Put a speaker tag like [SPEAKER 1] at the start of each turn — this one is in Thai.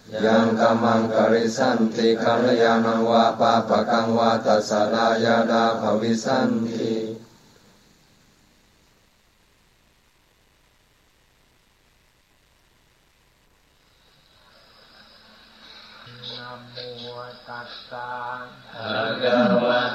[SPEAKER 1] ยังกัมมังกริสันติกัลยาณังวะปาปะกังวะตัสสะลายาดาภวิสันติ
[SPEAKER 2] นะโมตัสสะภะคะวะ